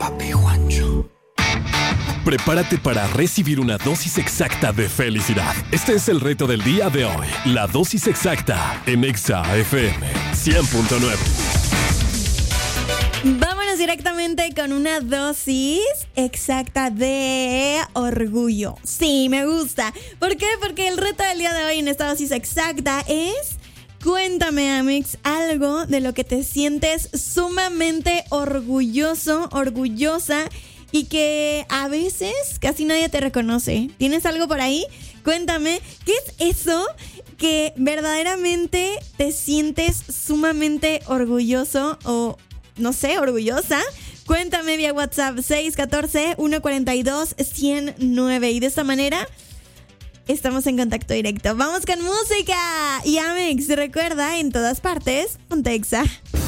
Papi Juancho. Prepárate para recibir una dosis exacta de felicidad. Este es el reto del día de hoy. La dosis exacta en Exa FM 100.9. Vámonos directamente con una dosis exacta de orgullo. Sí, me gusta. ¿Por qué? Porque el reto del día de hoy en esta dosis exacta es... Cuéntame, Amix, algo de lo que te sientes sumamente orgulloso, orgullosa y que a veces casi nadie te reconoce. ¿Tienes algo por ahí? Cuéntame, ¿qué es eso que verdaderamente te sientes sumamente orgulloso o, no sé, orgullosa? Cuéntame vía WhatsApp 614-142-109 y de esta manera... estamos en contacto directo. Vamos con música. Y Amex, recuerda, en todas partes, ponte Exa.